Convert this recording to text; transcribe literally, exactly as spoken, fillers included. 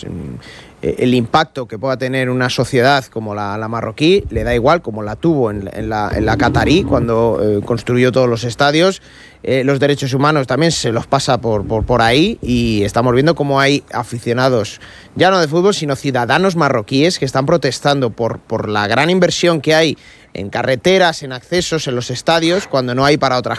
pues el impacto que pueda tener una sociedad como la, la marroquí le da igual, como la tuvo en, en, la, en la catarí cuando eh, construyó todos los estadios. Eh, los derechos humanos también se los pasa por, por, por ahí, y estamos viendo cómo hay aficionados, ya no de fútbol, sino ciudadanos marroquíes que están protestando por, por la gran inversión que hay en carreteras, en accesos, en los estadios, cuando no hay para otras